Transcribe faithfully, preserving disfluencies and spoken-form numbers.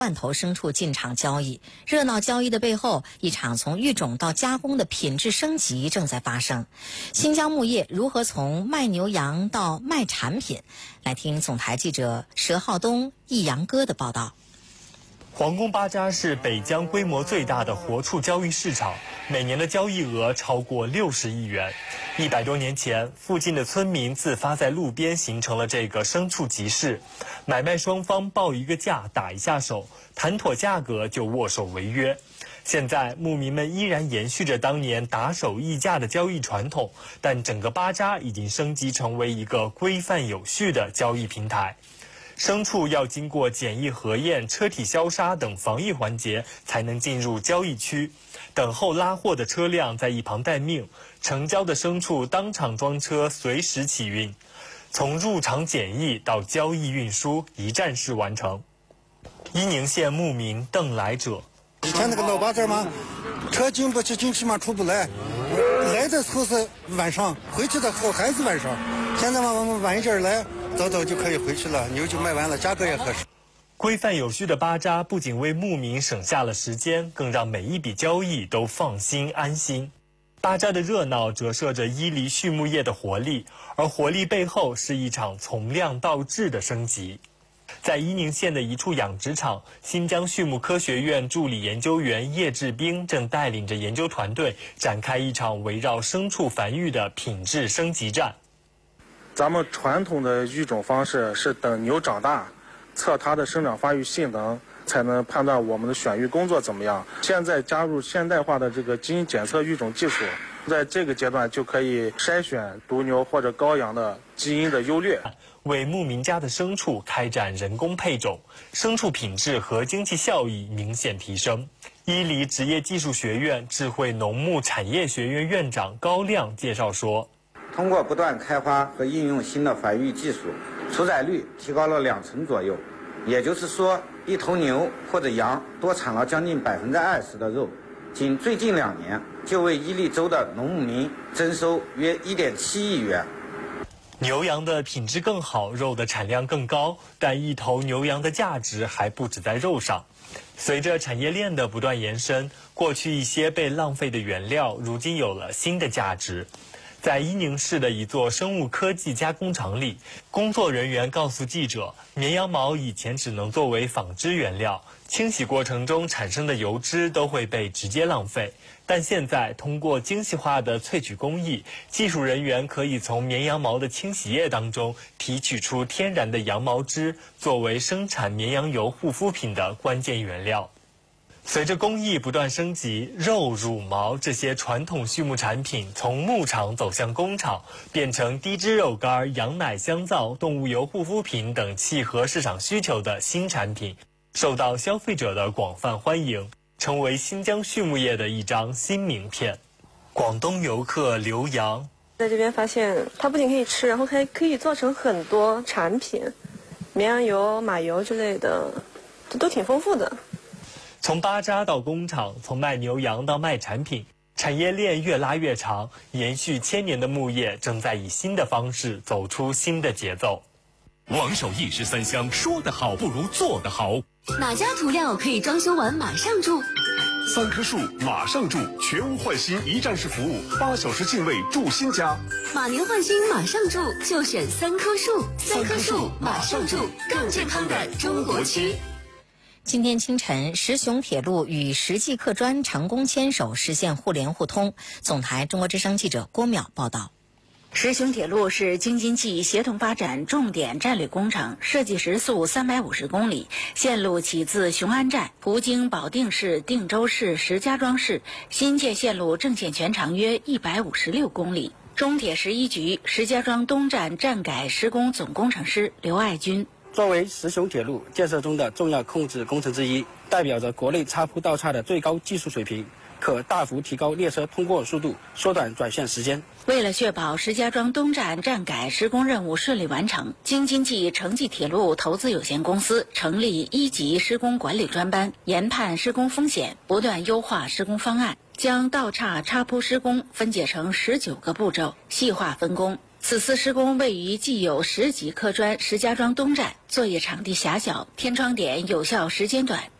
万头牲畜进场交易，热闹交易的背后，一场从育种到加工的品质升级正在发生。新疆牧业如何从卖牛羊到卖产品？来听总台记者佘浩东、易阳哥的报道。 皇宫巴扎是北疆规模最大的活畜交易市场，每年的交易额超过六十亿元。一百多年前，附近的村民自发在路边形成了这个牲畜集市，买卖双方报一个价，打一下手，谈妥价格就握手为约。现在，牧民们依然延续着当年打手议价的交易传统，但整个巴扎已经升级成为一个规范有序的交易平台。牲畜要经过检疫核验、车体消杀等防疫环节，才能进入交易区。等候拉货的车辆在一旁待命，成交的牲畜当场装车，随时起运。从入场检疫到交易运输，一站式完成。伊宁县牧民邓来者： 以前那个老巴扎嘛，车进不去，进去嘛出不来，来的时候是晚上，回去的时候还是晚上。现在嘛，我们晚一点来。早早就可以回去了，牛就卖完了，价格也合适。 规范有序的巴扎不仅为牧民省下了时间，更让每一笔交易都放心安心。巴扎的热闹折射着伊犁畜牧业的活力，而活力背后是一场从量到质的升级。在伊宁县的一处养殖场，新疆畜牧科学院助理研究员叶志兵正带领着研究团队展开一场围绕牲畜繁育的品质升级战。 咱们传统的育种方式是等牛长大，测它的生长发育性能，才能判断我们的选育工作怎么样。现在加入现代化的这个基因检测育种技术，在这个阶段就可以筛选犊牛或者羔羊的基因的优劣， 为牧民家的牲畜开展人工配种，牲畜品质和经济效益明显提升。伊犁职业技术学院智慧农牧产业学院院长高亮介绍说， 通过不断开发和应用新的繁育技术，出崽率提高了两成左右，也就是说，一头牛或者羊多产了将近百分之二十的肉。仅最近两年，就为伊犁州的农牧民增收约一点七亿元。 牛羊的品质更好，肉的产量更高，但一头牛羊的价值还不止在肉上。随着产业链的不断延伸，过去一些被浪费的原料，如今有了新的价值。在伊宁市的一座生物科技加工厂里，工作人员告诉记者，绵羊毛以前只能作为纺织原料，清洗过程中产生的油脂都会被直接浪费。但现在通过精细化的萃取工艺，技术人员可以从绵羊毛的清洗液当中提取出天然的羊毛脂，作为生产绵羊油护肤品的关键原料。随着工艺不断升级，肉、乳毛这些传统畜牧产品从牧场走向工厂，变成低脂肉干、羊奶香皂、动物油护肤品等契合市场需求的新产品，受到消费者的广泛欢迎，成为新疆畜牧业的一张新名片。广东游客刘洋在这边发现，它不仅可以吃，然后还可以做成很多产品，绵羊油、马油之类的，这都挺丰富的。 从巴扎到工厂，从卖牛羊到卖产品，产业链越拉越长，延续千年的牧业正在以新的方式走出新的节奏。 王守义十三香，说得好不如做得好。 哪家涂料可以装修完马上住？ 三棵树马上住，全屋换新一站式服务，八小时进位住新家。 马年换新马上住，就选三棵树。三棵树马上住，更健康的中国区。 今天清晨，石雄铁路与实际客专成功牵手，实现互联互通。总台中国之声记者郭淼报道。 石雄铁路是京津冀协同发展重点战略工程，设计时速三百五十公里，线路起自雄安站，途经保定市、定州市、石家庄市，新建线路正线全长约一百五十六公里。中铁十一局石家庄东站站改施工总工程师刘爱军。 作为石雄铁路建设中的重要控制工程之一，代表着国内插铺道岔的最高技术水平，可大幅提高列车通过速度，缩短转线时间。 为了确保石家庄东站站改施工任务顺利完成，京津冀城际铁路投资有限公司成立一级施工管理专班，研判施工风险，不断优化施工方案，将道岔插铺施工分解成十九个步骤，细化分工。 此次施工位于既有十级客砖石家庄东站，作业场地狭小，天窗点有效时间短。